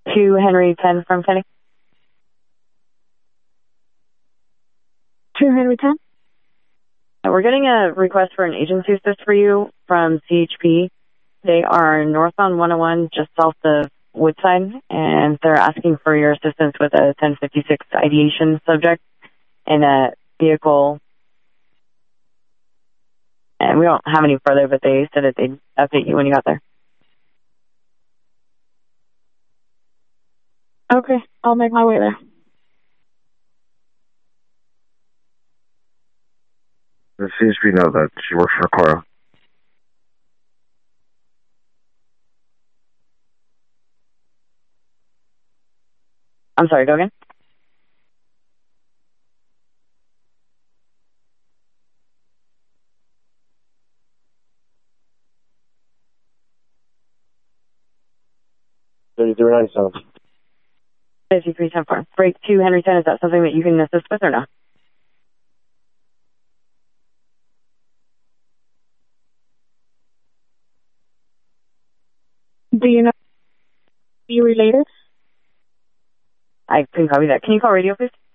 2 Henry 10 from Kenny. 2 Henry 10? We're getting a request for an agency assist for you from CHP. They are northbound 101, just south of Woodside, and they're asking for your assistance with a 1056 ideation subject in a vehicle. And we don't have any further, but they said that they'd update you when you got there. Okay, I'll make my way there. The CHP know that she works for Cora. I'm sorry, go again? $33.97. 5310 Break 2 Henry 10, is that something that you can assist with or no? Do you know? Are you related? I can copy that. Can you call radio, please?